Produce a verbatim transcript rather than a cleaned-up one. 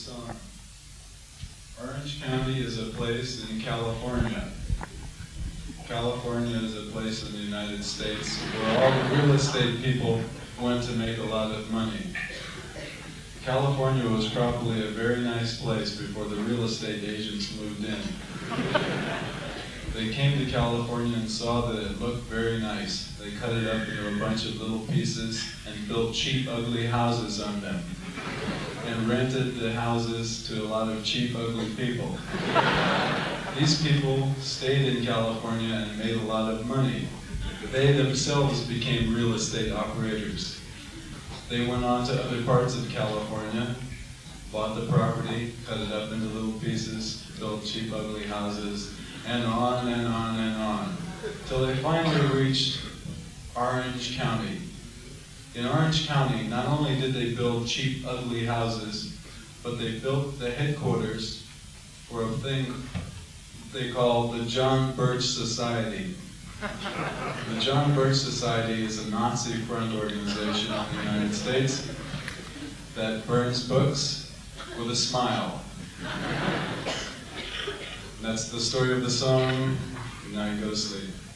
song. Orange County is a place in California. California is a place in the United States where all the real estate people went to make a lot of money. California was probably a very nice place before the real estate agents moved in. They came to California and saw that it looked very nice. They cut it up into a bunch of little pieces and built cheap, ugly houses on them, and rented the houses to a lot of cheap, ugly people. These people stayed in California and made a lot of money. They themselves became real estate operators. They went on to other parts of California, bought the property, cut it up into little pieces, built cheap, ugly houses, and on and on and on, till they finally reached Orange County. In Orange County, not only did they build cheap, ugly houses, but they built the headquarters for a thing they call the John Birch Society. The John Birch Society is a Nazi-front organization in the United States that burns books with a smile. And that's the story of the song. Now you go to sleep.